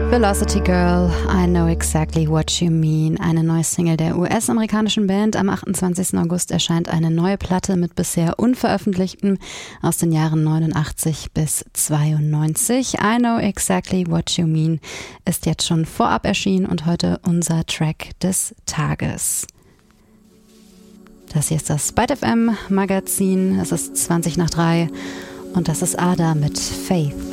Velocity Girl, I Know Exactly What You Mean, eine neue Single der US-amerikanischen Band. Am 28. August erscheint eine neue Platte mit bisher unveröffentlichtem aus den Jahren 89 bis 92. I Know Exactly What You Mean ist jetzt schon vorab erschienen und heute unser Track des Tages. Das hier ist das Byte FM Magazin, es ist 20 nach 3 und das ist Ada mit Faith.